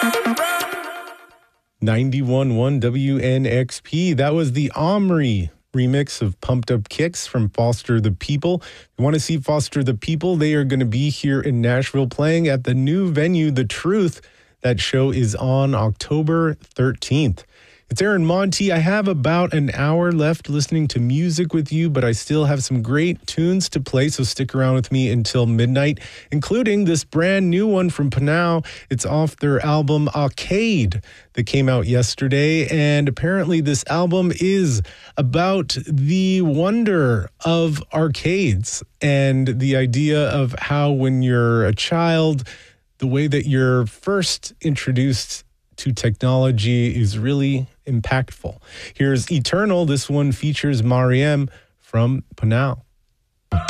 91.1 WNXP. That was the Omri remix of Pumped Up Kicks from Foster the People. If you want to see Foster the People, they are going to be here in Nashville playing at the new venue, The Truth. That show is on October 13th. It's Aaron Monty. I have about an hour left listening to music with you, but I still have some great tunes to play, so stick around with me until midnight, including this brand new one from Panau. It's off their album Arcade that came out yesterday, and apparently this album is about the wonder of arcades and the idea of how when you're a child, the way that you're first introduced to technology is really impactful. Here's Eternal. This one features Mariem from Panau.